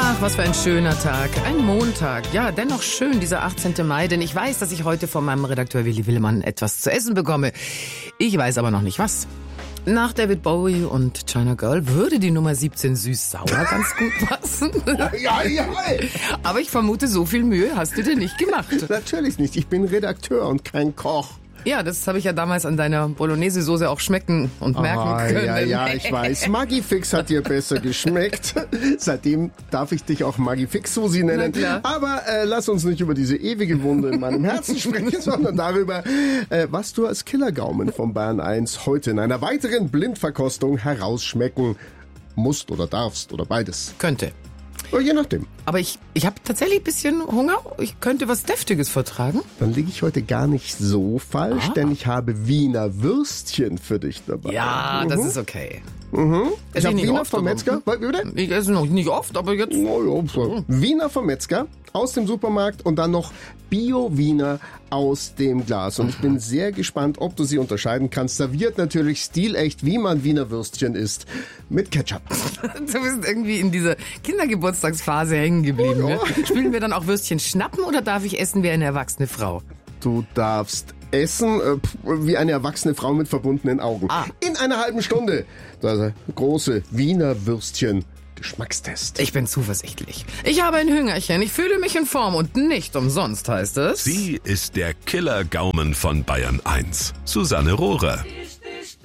Ach, was für ein schöner Tag. Ein Montag. Ja, dennoch schön, dieser 18. Mai, denn ich weiß, dass ich heute von meinem Redakteur Willi Willemann etwas zu essen bekomme. Ich weiß aber noch nicht was. Nach David Bowie und China Girl würde die Nummer 17 süß-sauer ganz gut passen. Ja. Aber ich vermute, so viel Mühe hast du dir nicht gemacht. Natürlich nicht. Ich bin Redakteur und kein Koch. Ja, das habe ich ja damals an deiner Bolognese-Soße auch schmecken und merken können. Ja, ich weiß. Maggi-Fix hat dir besser geschmeckt. Seitdem darf ich dich auch Maggi-Fix Susi nennen. Na klar. Aber lass uns nicht über diese ewige Wunde in meinem Herzen sprechen, sondern darüber, was du als Killergaumen von Bayern 1 heute in einer weiteren Blindverkostung herausschmecken musst oder darfst oder beides. Könnte. Oder je nachdem. Aber ich habe tatsächlich ein bisschen Hunger. Ich könnte was Deftiges vertragen. Dann liege ich heute gar nicht so falsch, denn ich habe Wiener Würstchen für dich dabei. Ja, das ist okay. Ich habe Wiener vom Metzger. Ich esse noch nicht oft, aber jetzt... Wiener vom Metzger aus dem Supermarkt und dann noch Bio-Wiener aus dem Glas. Und ich bin sehr gespannt, ob du sie unterscheiden kannst. Serviert natürlich stilecht, wie man Wiener Würstchen isst, mit Ketchup. Du bist irgendwie in dieser Kindergeburtstagsphase hängen geblieben. Oh ja. Ne? Spielen wir dann auch Würstchen schnappen oder darf ich essen wie eine erwachsene Frau? Du darfst essen wie eine erwachsene Frau mit verbundenen Augen. In einer halben Stunde. Das große Wiener Würstchen. Geschmackstest. Ich bin zuversichtlich. Ich habe ein Hüngerchen, ich fühle mich in Form und nicht umsonst heißt es... Sie ist der Killergaumen von Bayern 1. Susanne Rohrer.